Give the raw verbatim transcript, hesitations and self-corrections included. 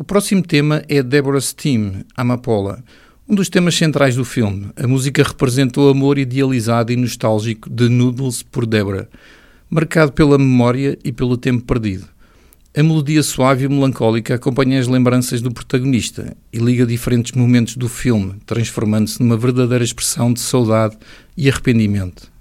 próximo tema é Deborah's Theme, Amapola, um dos temas centrais do filme. A música representa o amor idealizado e nostálgico de Noodles por Deborah, marcado pela memória e pelo tempo perdido. A melodia suave e melancólica acompanha as lembranças do protagonista e liga diferentes momentos do filme, transformando-se numa verdadeira expressão de saudade e arrependimento.